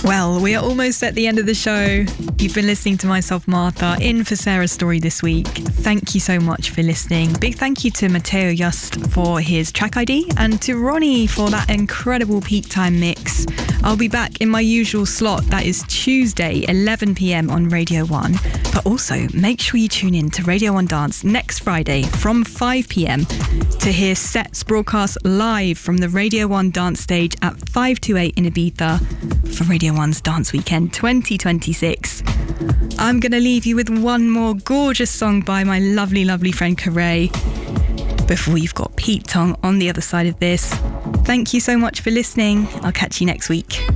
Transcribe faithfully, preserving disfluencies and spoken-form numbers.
Well, we are almost at the end of the show. You've been listening to myself, Martha, in for Sarah's story this week. Thank you so much for listening. Big thank you to Matteo Just for his track I D and to Ronnie for that incredible peak time mix. I'll be back in my usual slot. That is Tuesday, eleven p.m. on Radio one. But also, make sure you tune in to Radio one Dance next Friday from five p.m. to hear sets broadcast live from the Radio one Dance stage at five twenty-eight in Ibiza for Radio one's Dance Weekend twenty twenty-six. I'm going to leave you with one more gorgeous song by my lovely, lovely friend Corray before you've got Pete Tong on the other side of this. Thank you so much for listening. I'll catch you next week.